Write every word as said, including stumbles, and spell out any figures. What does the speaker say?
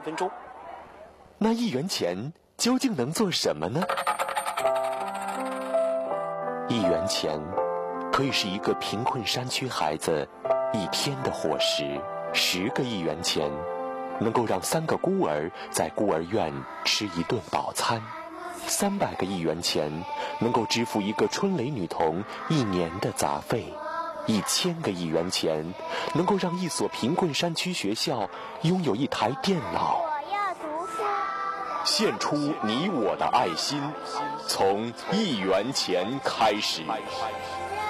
分钟。 那一元钱究竟能做什么呢？一元钱可以是一个贫困山区孩子一天的伙食，十个一元钱能够让三个孤儿在孤儿院吃一顿饱餐，三百个一元钱能够支付一个春雷女童一年的杂费，一千个一元钱能够让一所贫困山区学校拥有一台电脑。 我要读书。 献出你我的爱心，从一元钱开始。